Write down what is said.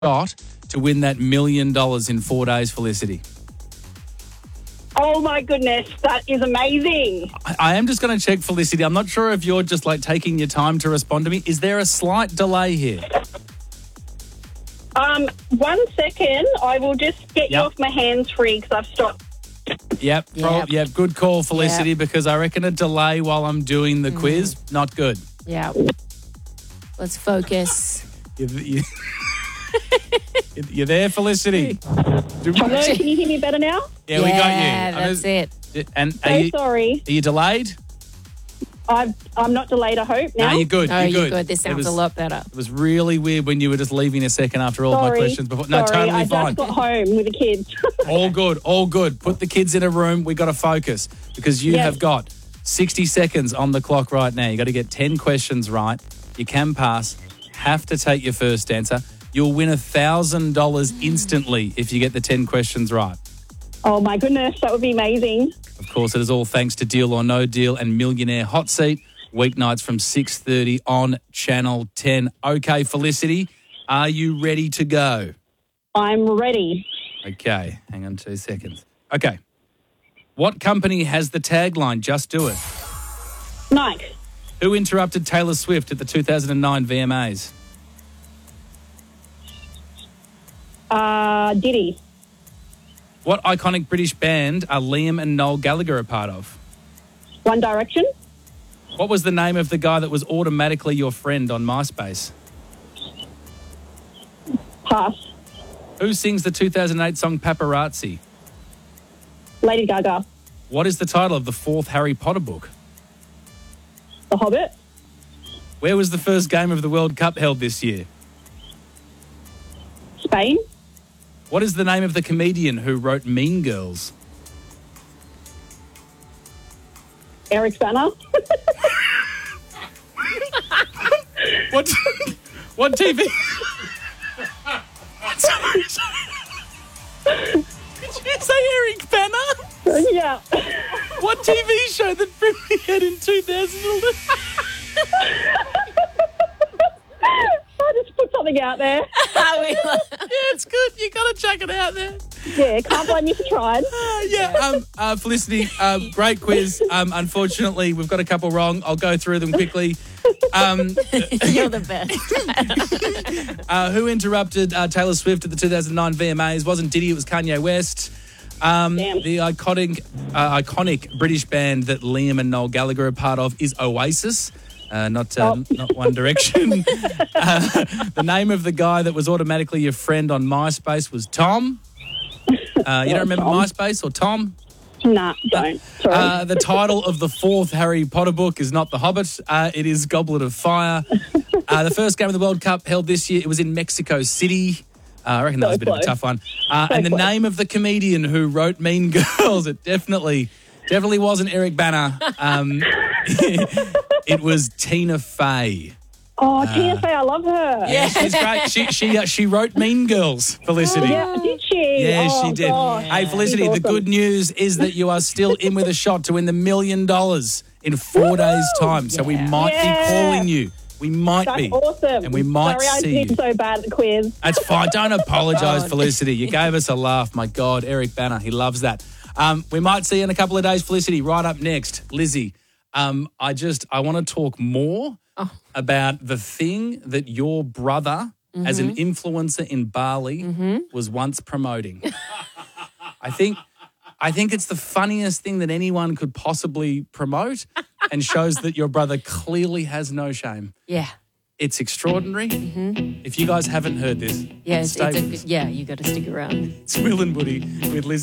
shot to win that $1 million in 4 days, Felicity. Oh, my goodness. That is amazing. I am just going to check, Felicity. I'm not sure if you're just like taking your time to respond to me. Is there a slight delay here? 1 second. I will just get you off my hands free because I've stopped. Yep. Good call, Felicity, because I reckon a delay while I'm doing the quiz, not good. Yeah. Let's focus. You're there, Felicity? Hello, can you hear me better now? Yeah, we got you. Yeah, that's it. And Sorry. Are you delayed? I'm not delayed, I hope, now. No, you're good. Oh, you're good. This sounds a lot better. It was really weird when you were just leaving a second after all my questions before. No, Sorry, totally fine. I just got home with the kids. All good. Put the kids in a room. We got to focus because you have got 60 seconds on the clock right now. You got to get 10 questions right. You can pass. Have to take your first answer. You'll win $1,000 instantly if you get the 10 questions right. Oh, my goodness. That would be amazing. Of course, it is all thanks to Deal or No Deal and Millionaire Hot Seat, weeknights from 6:30 on Channel 10. Okay, Felicity, are you ready to go? I'm ready. Okay, hang on 2 seconds. Okay. What company has the tagline, Just Do It? Nike. Who interrupted Taylor Swift at the 2009 VMAs? Diddy. What iconic British band are Liam and Noel Gallagher a part of? One Direction. What was the name of the guy that was automatically your friend on MySpace? Pass. Who sings the 2008 song Paparazzi? Lady Gaga. What is the title of the fourth Harry Potter book? The Hobbit. Where was the first game of the World Cup held this year? Spain. What is the name of the comedian who wrote Mean Girls? Eric Banner. What TV? Did you say Eric Banner? Yeah. What TV show that premiered in 2011? I just put something out there. Yeah, it's good. You got to chuck it out there. Yeah, can't blame you for trying. Felicity, great quiz. Unfortunately, we've got a couple wrong. I'll go through them quickly. You're the best. Who interrupted Taylor Swift at the 2009 VMAs? Wasn't Diddy, it was Kanye West. The iconic British band that Liam and Noel Gallagher are part of is Oasis. Not One Direction. The name of the guy that was automatically your friend on MySpace was Tom. You don't remember MySpace or Tom? Nah, don't. Sorry. The title of the fourth Harry Potter book is not The Hobbit. It is Goblet of Fire. The first game of the World Cup held this year, it was in Mexico City. I reckon that was a bit of a tough one. And the name of the comedian who wrote Mean Girls, it definitely wasn't Eric Banner. It was Tina Fey. Oh, Tina Fey, I love her. Yeah, she's great. She wrote Mean Girls, Felicity. Yeah, did she? Yeah, she did. Gosh. Hey, Felicity, Awesome. the good news is that you are still in with a shot to win the $1 million in 4 days' time. So we might be calling you. We might That's be. awesome. And we might Sorry, see I did you. so bad at the quiz. That's fine. Don't apologise, Felicity. You gave us a laugh. My God, Eric Banner, he loves that. We might see you in a couple of days, Felicity. Right up next, Lizzie. I want to talk more about the thing that your brother, as an influencer in Bali, was once promoting. I think it's the funniest thing that anyone could possibly promote and shows that your brother clearly has no shame. Yeah. It's extraordinary. If you guys haven't heard this, Yeah, stay with us. you got to stick around. It's Will and Woody with Lizzie.